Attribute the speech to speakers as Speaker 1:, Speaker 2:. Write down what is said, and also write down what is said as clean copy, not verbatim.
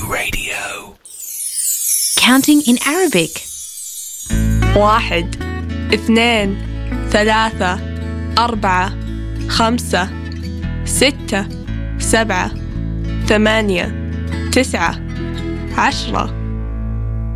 Speaker 1: Radio.
Speaker 2: Counting in Arabic.
Speaker 3: 1 2 3 4 5 6 7 8 9 10